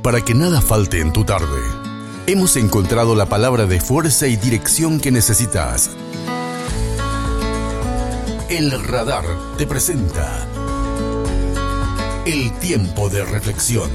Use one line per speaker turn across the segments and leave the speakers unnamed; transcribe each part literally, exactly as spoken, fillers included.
Para que nada falte en tu tarde, hemos encontrado la palabra de fuerza y dirección que necesitas. El Radar te presenta El Tiempo de Reflexión.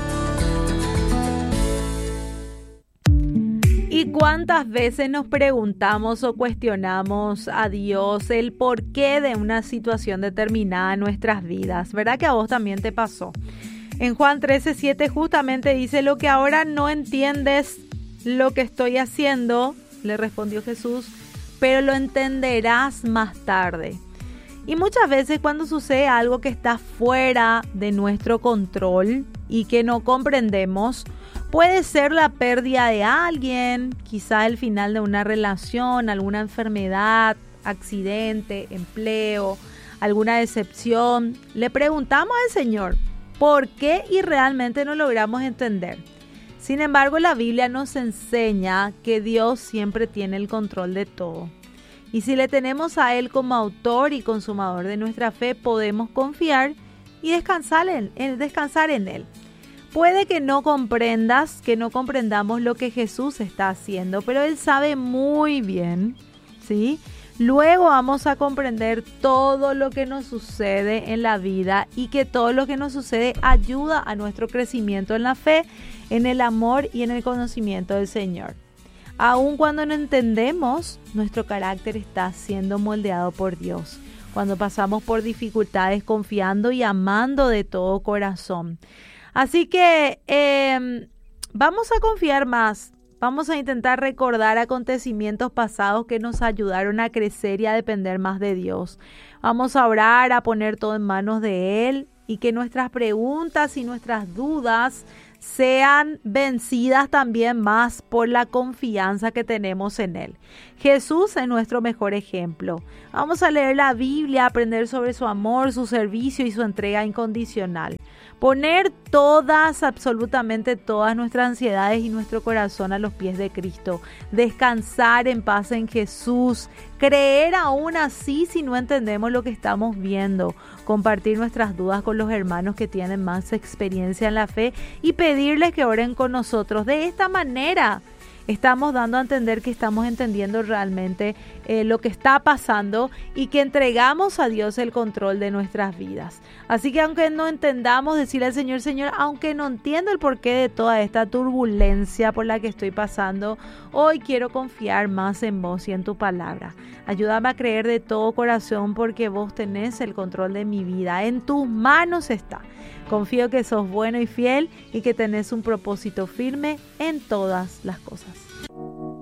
¿Y cuántas veces nos preguntamos o cuestionamos a Dios el porqué de una situación determinada en nuestras vidas? ¿Verdad que a vos también te pasó? En Juan trece siete justamente dice: lo que ahora no entiendes lo que estoy haciendo, le respondió Jesús, pero lo entenderás más tarde. Y muchas veces cuando sucede algo que está fuera de nuestro control y que no comprendemos, puede ser la pérdida de alguien, quizá el final de una relación, alguna enfermedad, accidente, empleo, alguna decepción. Le preguntamos al Señor por qué y realmente no logramos entender. Sin embargo, la Biblia nos enseña que Dios siempre tiene el control de todo. Y si le tenemos a Él como autor y consumador de nuestra fe, podemos confiar y descansar en, en, descansar en Él. Puede que no comprendas, que no comprendamos lo que Jesús está haciendo, pero Él sabe muy bien, ¿sí? Luego vamos a comprender todo lo que nos sucede en la vida y que todo lo que nos sucede ayuda a nuestro crecimiento en la fe, en el amor y en el conocimiento del Señor. Aun cuando no entendemos, nuestro carácter está siendo moldeado por Dios. Cuando pasamos por dificultades confiando y amando de todo corazón. Así que eh, vamos a confiar más. Vamos a intentar recordar acontecimientos pasados que nos ayudaron a crecer y a depender más de Dios. Vamos a orar, a poner todo en manos de Él y que nuestras preguntas y nuestras dudas sean vencidas también más por la confianza que tenemos en Él. Jesús es nuestro mejor ejemplo. Vamos a leer la Biblia, aprender sobre su amor, su servicio y su entrega incondicional. Poner todas, absolutamente todas nuestras ansiedades y nuestro corazón a los pies de Cristo. Descansar en paz en Jesús. Creer aún así si no entendemos lo que estamos viendo. Compartir nuestras dudas con los hermanos que tienen más experiencia en la fe y pedirles que oren con nosotros. De esta manera estamos dando a entender que estamos entendiendo realmente eh, lo que está pasando y que entregamos a Dios el control de nuestras vidas. Así que aunque no entendamos, decirle al Señor: Señor, aunque no entiendo el porqué de toda esta turbulencia por la que estoy pasando, hoy quiero confiar más en vos y en tu palabra. Ayúdame a creer de todo corazón porque vos tenés el control de mi vida. En tus manos está. Confío que sos bueno y fiel y que tenés un propósito firme en todas las cosas.